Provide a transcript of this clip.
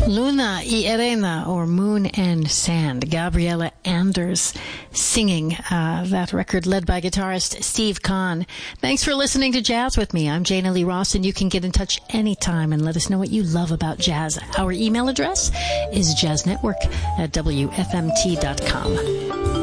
Luna y Arena, or Moon and Sand. Gabriela Anders singing that record, led by guitarist Steve Kahn. Thanks for listening to Jazz with me. I'm Jana Lee Ross, and you can get in touch anytime and let us know what you love about jazz. Our email address is jazznetwork@wfmt.com.